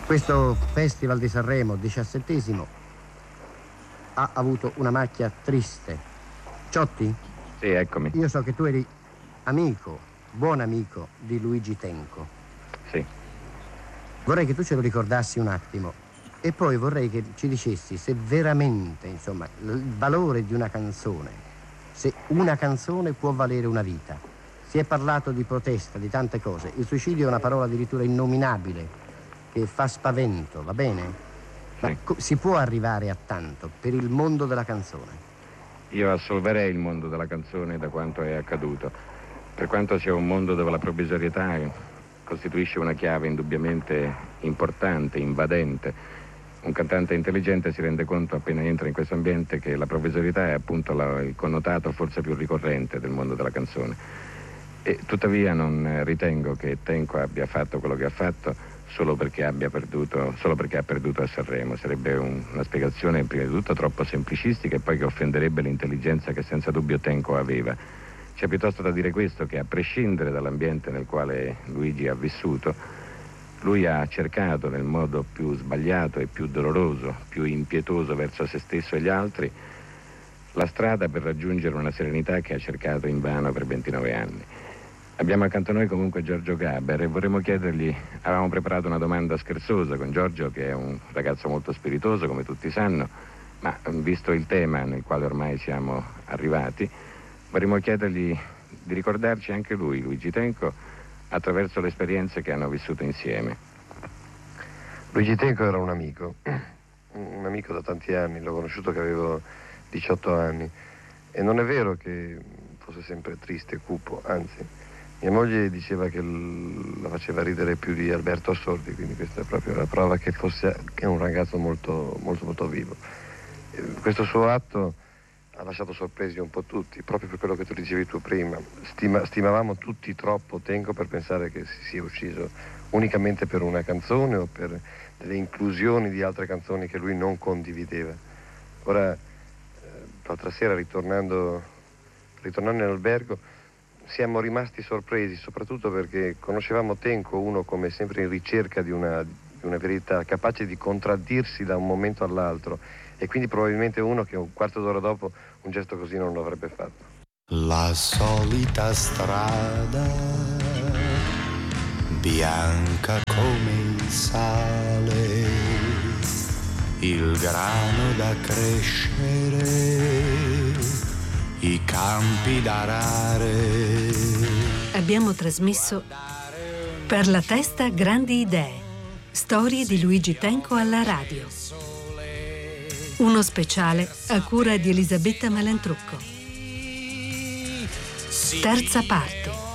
Questo Festival di Sanremo, 17°, ha avuto una macchia triste. Ciotti? Sì, eccomi. Io so che tu eri amico, buon amico di Luigi Tenco. Sì. Vorrei che tu ce lo ricordassi un attimo e poi vorrei che ci dicessi se veramente, insomma, il valore di una canzone, se una canzone può valere una vita. Si è parlato di protesta, di tante cose. Il suicidio è una parola addirittura innominabile, che fa spavento, va bene? Ma Sì. si può arrivare a tanto per il mondo della canzone? Io assolverei il mondo della canzone da quanto è accaduto. Per quanto sia un mondo dove la provvisorietà costituisce una chiave indubbiamente importante, invadente, un cantante intelligente si rende conto appena entra in questo ambiente che la provvisorietà è appunto il connotato forse più ricorrente del mondo della canzone. E tuttavia non ritengo che Tenco abbia fatto quello che ha fatto solo perché ha perduto a Sanremo. Sarebbe una spiegazione prima di tutto troppo semplicistica e poi che offenderebbe l'intelligenza che senza dubbio Tenco aveva. C'è piuttosto da dire questo, che a prescindere dall'ambiente nel quale Luigi ha vissuto, lui ha cercato nel modo più sbagliato e più doloroso, più impietoso verso se stesso e gli altri, la strada per raggiungere una serenità che ha cercato invano per 29 anni. Abbiamo accanto a noi comunque Giorgio Gaber e vorremmo chiedergli, avevamo preparato una domanda scherzosa con Giorgio, che è un ragazzo molto spiritoso come tutti sanno, ma visto il tema nel quale ormai siamo arrivati, vorremmo chiedergli di ricordarci anche lui, Luigi Tenco, attraverso le esperienze che hanno vissuto insieme. Luigi Tenco era un amico da tanti anni, l'ho conosciuto che avevo 18 anni e non è vero che fosse sempre triste e cupo, anzi. Mia moglie diceva che la faceva ridere più di Alberto Assordi, quindi questa è proprio la prova che è un ragazzo molto, molto, molto vivo. Questo suo atto ha lasciato sorpresi un po' tutti, proprio per quello che tu dicevi tu prima. Stimavamo tutti troppo Tenco per pensare che si sia ucciso unicamente per una canzone o per delle inclusioni di altre canzoni che lui non condivideva. Ora, l'altra sera ritornando in albergo, siamo rimasti sorpresi, soprattutto perché conoscevamo Tenco, uno come sempre in ricerca di una verità, capace di contraddirsi da un momento all'altro, e quindi probabilmente uno che un quarto d'ora dopo un gesto così non lo avrebbe fatto. La solita strada, bianca come il sale, il grano da crescere, i campi da arare. Abbiamo trasmesso Per la testa grandi idee, storie di Luigi Tenco alla radio. Uno speciale a cura di Elisabetta Malantrucco. Terza parte.